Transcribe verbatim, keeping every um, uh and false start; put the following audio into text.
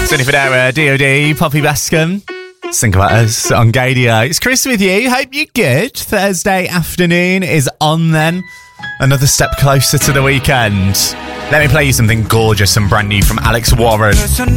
Sunny Federa, D O D, Poppy Bascom. Think about us on Gadio. It's Chris with you. Hope you're good. Thursday afternoon is on then. Another step closer to the weekend. Let me play you something gorgeous and brand new from Alex Warren.